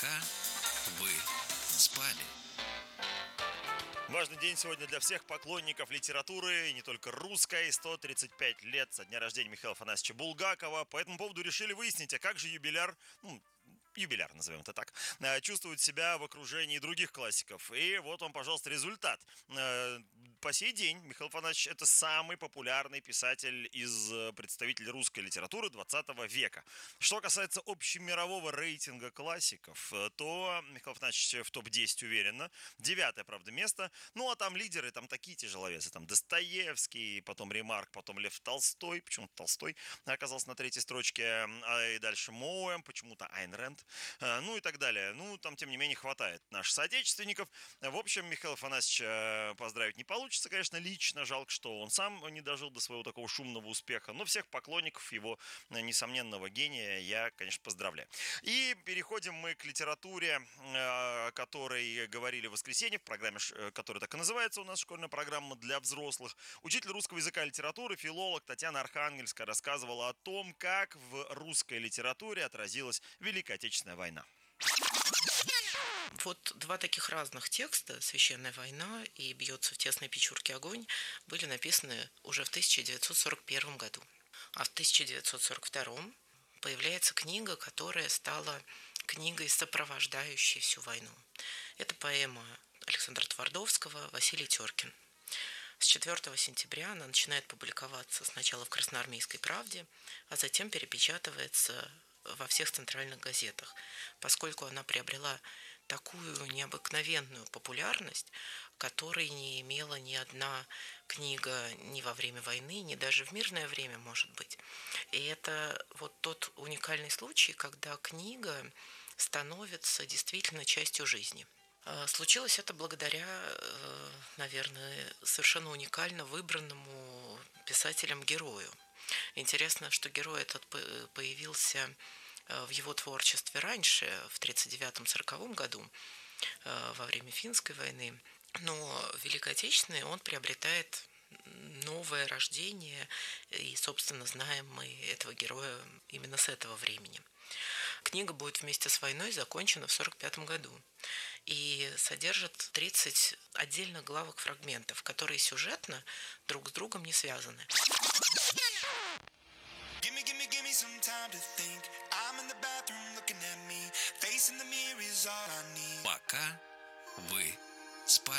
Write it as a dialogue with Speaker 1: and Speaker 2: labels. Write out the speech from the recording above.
Speaker 1: Пока вы спали.
Speaker 2: Важный день сегодня для всех поклонников литературы, и не только русской. 135 лет со дня рождения Михаила Афанасьевича Булгакова. По этому поводу решили выяснить, а как же юбиляр, юбиляр, назовем это так, чувствует себя в окружении других классиков. И вот вам, пожалуйста, результат. По сей день Михаил Афанасьевич — это самый популярный писатель из представителей русской литературы 20 века. Что касается общемирового рейтинга классиков, то Михаил Афанасьевич в топ-10 уверенно. 9-е, правда, место. Ну, а там лидеры, там такие тяжеловесы. Там Достоевский, потом Ремарк, потом Лев Толстой. Почему-то Толстой оказался на 3-й строчке. И дальше Моэм, почему-то Айн Рэнд. Ну и так далее. Ну, там, тем не менее, хватает наших соотечественников. В общем, Михаила Афанасьевича поздравить не получится, конечно, лично. Жалко, что он сам не дожил до своего такого шумного успеха. Но всех поклонников его несомненного гения я, конечно, поздравляю. И переходим мы к литературе, о которой говорили в воскресенье, в программе, которая так и называется у нас, школьная программа для взрослых. Учитель русского языка и литературы, филолог Татьяна Архангельская рассказывала о том, как в русской литературе отразилась Великая Отечественная война.
Speaker 3: Вот два таких разных текста «Священная война» и «Бьется в тесной печурке огонь» были написаны уже в 1941 году. А в 1942 появляется книга, которая стала книгой, сопровождающей всю войну. Это поэма Александра Твардовского «Василий Теркин». С 4 сентября она начинает публиковаться сначала в «Красноармейской правде», а затем перепечатывается во всех центральных газетах, поскольку она приобрела такую необыкновенную популярность, которой не имела ни одна книга ни во время войны, ни даже в мирное время, может быть. И это вот тот уникальный случай, когда книга становится действительно частью жизни. Случилось это благодаря, наверное, совершенно уникально выбранному писателем-герою. Интересно, что герой этот появился в его творчестве раньше, в 1939-1940 году, во время Финской войны. Но в Великой Отечественной он приобретает новое рождение, и, собственно, знаем мы этого героя именно с этого времени. Книга будет вместе с войной закончена в 1945 году и содержит 30 отдельных главок фрагментов, которые сюжетно друг с другом не связаны.
Speaker 1: Пока вы спали.